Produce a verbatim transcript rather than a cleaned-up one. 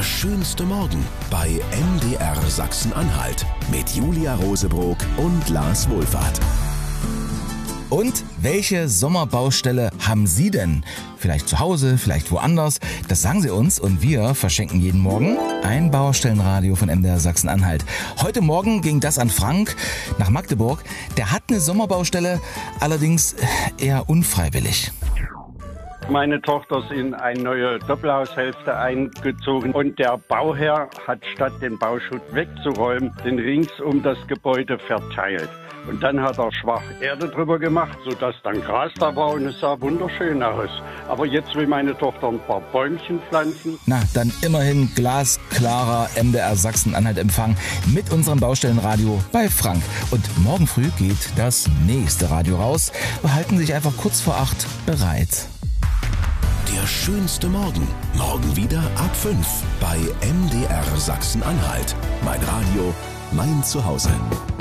Der schönste Morgen bei M D R Sachsen-Anhalt mit Julia Rosebrock und Lars Wohlfahrt. Und welche Sommerbaustelle haben Sie denn? Vielleicht zu Hause, vielleicht woanders? Das sagen Sie uns und wir verschenken jeden Morgen ein Baustellenradio von M D R Sachsen-Anhalt. Heute Morgen ging das an Frank nach Magdeburg. Der hat eine Sommerbaustelle, allerdings eher unfreiwillig. Meine Tochter ist in eine neue Doppelhaushälfte eingezogen und der Bauherr hat statt den Bauschutt wegzuräumen, den rings um das Gebäude verteilt. Und dann hat er schwach Erde drüber gemacht, sodass dann Gras da war und es sah wunderschön aus. Aber jetzt will meine Tochter ein paar Bäumchen pflanzen. Na, dann immerhin glasklarer M D R Sachsen-Anhalt-Empfang mit unserem Baustellenradio bei Frank. Und morgen früh geht das nächste Radio raus. Halten Sie sich einfach kurz vor acht bereit. Der schönste Morgen. Morgen wieder ab fünf bei M D R Sachsen-Anhalt. Mein Radio, mein Zuhause.